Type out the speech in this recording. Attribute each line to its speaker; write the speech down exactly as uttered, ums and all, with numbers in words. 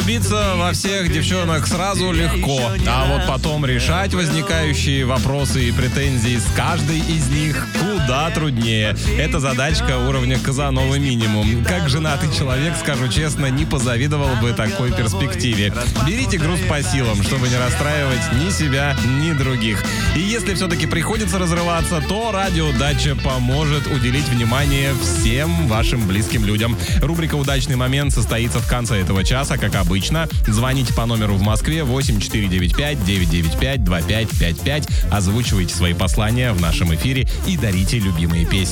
Speaker 1: влюбиться во всех девчонок сразу легко, а вот потом решать возникающие вопросы и претензии с каждой из них куда труднее. Это задачка уровня Казанова минимум. Как женатый человек, скажу честно, не позавидовал бы такой перспективе. Берите груз по силам, чтобы не расстраивать ни себя, ни других. И если все-таки приходится разрываться, то радиодача поможет уделить внимание всем вашим близким людям. Рубрика «Удачный момент» состоится в конце этого часа, как обычно. Звоните по номеру в Москве восемь четыре девять пять девять девять пять два пять пять пять, озвучивайте свои послания в нашем эфире и дарите любимые песни.